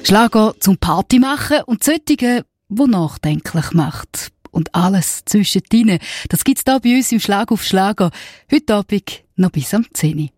Schlager zum Party machen und solche, die nachdenklich macht. Und alles zwischendrin. Das gibt's da bei uns im Schlag auf Schlager. Heute Abend noch bis am 10 Uhr.